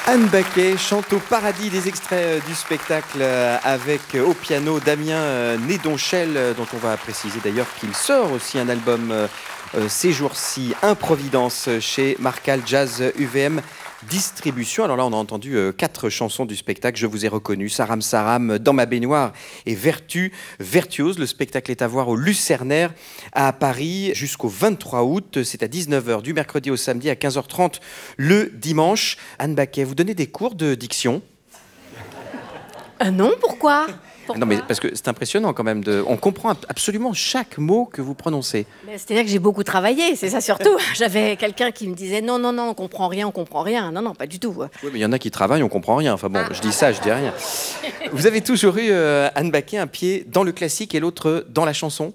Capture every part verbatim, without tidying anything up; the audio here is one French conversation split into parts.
Anne Baquet chante au paradis, des extraits du spectacle avec au piano Damien Nédonchel, dont on va préciser d'ailleurs qu'il sort aussi un album ces jours-ci, Improvidence, chez Marcal Jazz U V M Distribution. Alors là, on a entendu euh, quatre chansons du spectacle. Je vous ai reconnu, Saram Saram, Dans ma baignoire et Vertu Vertuose. Le spectacle est à voir au Lucernaire à Paris jusqu'au vingt-trois août. C'est à dix-neuf heures du mercredi au samedi, à quinze heures trente le dimanche. Anne Baquet, vous donnez des cours de diction? Ah non, pourquoi? Pourquoi? Non, mais parce que c'est impressionnant quand même. De... On comprend absolument chaque mot que vous prononcez. C'est-à-dire que j'ai beaucoup travaillé, c'est ça surtout. J'avais quelqu'un qui me disait non, non, non, on comprend rien, on comprend rien. Non, non, pas du tout. Oui, mais il y en a qui travaillent, on comprend rien. Enfin bon, je dis ça, je dis rien. Vous avez toujours eu, euh, Anne Baquet, un pied dans le classique et l'autre dans la chanson?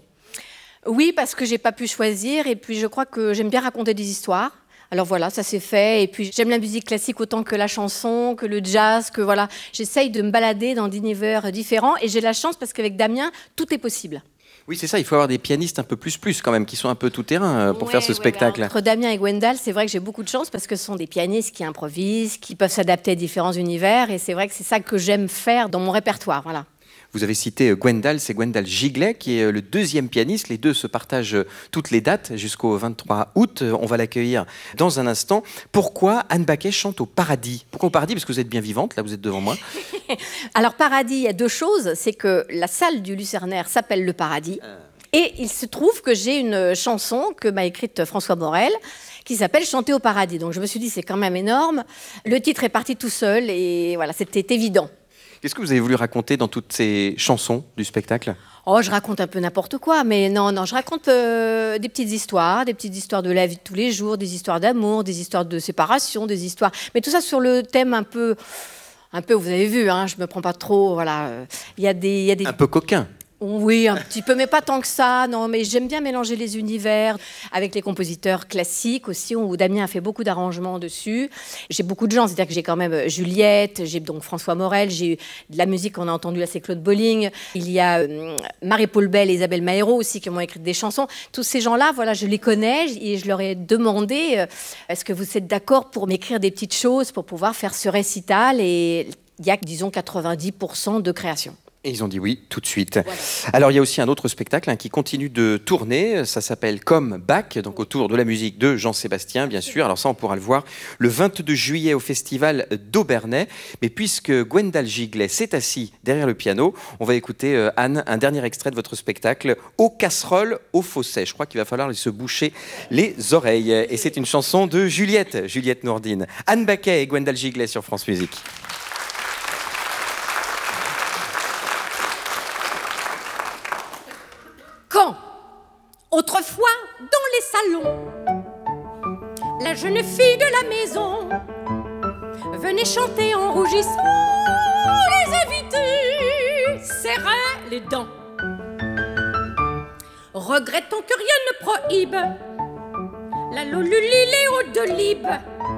Oui, parce que j'ai pas pu choisir. Et puis je crois que j'aime bien raconter des histoires. Alors voilà, ça s'est fait. Et puis j'aime la musique classique autant que la chanson, que le jazz, que voilà. J'essaye de me balader dans d'univers différents. Et j'ai la chance parce qu'avec Damien, tout est possible. Oui, c'est ça, il faut avoir des pianistes un peu plus plus quand même, qui sont un peu tout-terrain pour ouais, faire ce ouais, spectacle. Ouais. Entre Damien et Gwendal, c'est vrai que j'ai beaucoup de chance parce que ce sont des pianistes qui improvisent, qui peuvent s'adapter à différents univers. Et c'est vrai que c'est ça que j'aime faire dans mon répertoire. Voilà. Vous avez cité Gwendal, c'est Gwendal Giglet qui est le deuxième pianiste. Les deux se partagent toutes les dates jusqu'au vingt-trois août. On va l'accueillir dans un instant. Pourquoi Anne Baquet chante au paradis? Pourquoi au paradis? Parce que vous êtes bien vivante, là vous êtes devant moi. Alors paradis, il y a deux choses. C'est que la salle du Lucernaire s'appelle le Paradis. Et il se trouve que j'ai une chanson que m'a écrite François Morel qui s'appelle Chanter au paradis. Donc je me suis dit, c'est quand même énorme. Le titre est parti tout seul et voilà, c'était évident. Qu'est-ce que vous avez voulu raconter dans toutes ces chansons du spectacle? Oh, je raconte un peu n'importe quoi, mais non, non, je raconte euh, des petites histoires, des petites histoires de la vie de tous les jours, des histoires d'amour, des histoires de séparation, des histoires... Mais tout ça sur le thème un peu... Un peu, vous avez vu, hein, je me prends pas trop, voilà. Il y a des... il y a des... Un peu coquin. Oui, un petit peu, mais pas tant que ça. Non, mais j'aime bien mélanger les univers avec les compositeurs classiques aussi, où Damien a fait beaucoup d'arrangements dessus. J'ai beaucoup de gens, c'est-à-dire que j'ai quand même Juliette, j'ai donc François Morel, j'ai eu de la musique qu'on a entendue là, c'est Claude Bolling. Il y a euh, Marie-Paul Bell et Isabelle Maëro aussi qui m'ont écrit des chansons. Tous ces gens-là, voilà, je les connais et je leur ai demandé euh, est-ce que vous êtes d'accord pour m'écrire des petites choses pour pouvoir faire ce récital? Et il y a, disons, quatre-vingt-dix pour cent de création. Et ils ont dit oui tout de suite. Voilà. Alors il y a aussi un autre spectacle hein, qui continue de tourner, ça s'appelle Come Back, donc autour de la musique de Jean-Sébastien bien sûr. Alors ça on pourra le voir le vingt-deux juillet au festival d'Aubernais. Mais puisque Gwendal Giglet s'est assis derrière le piano, on va écouter euh, Anne un dernier extrait de votre spectacle Aux casseroles, aux fossés. Je crois qu'il va falloir se boucher les oreilles. Et c'est une chanson de Juliette, Juliette Nourdine. Anne Baquet et Gwendal Giglet sur France Musique. Quand, autrefois, dans les salons, la jeune fille de la maison venait chanter en rougissant, les invités serraient les dents. Regrettons que rien ne prohibe la lolulile et au de libe